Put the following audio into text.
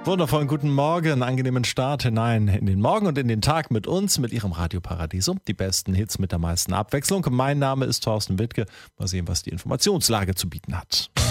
Wundervollen guten Morgen, angenehmen Start hinein in den Morgen und in den Tag mit uns, mit Ihrem Radio Paradiso. Die besten Hits mit der meisten Abwechslung. Mein Name ist Thorsten Wittke. Mal sehen, was die Informationslage zu bieten hat.